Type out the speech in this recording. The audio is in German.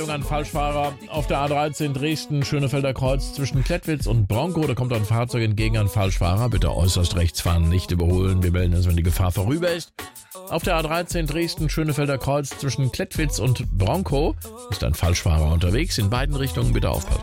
An Falschfahrer auf der A13 Dresden-Schönefelder Kreuz zwischen Klettwitz und Bronkow. Da kommt ein Fahrzeug entgegen an Falschfahrer. Bitte äußerst rechts fahren, nicht überholen. Wir melden es, wenn die Gefahr vorüber ist. Auf der A13 Dresden-Schönefelder Kreuz zwischen Klettwitz und Bronkow ist ein Falschfahrer unterwegs. In beiden Richtungen bitte aufpassen.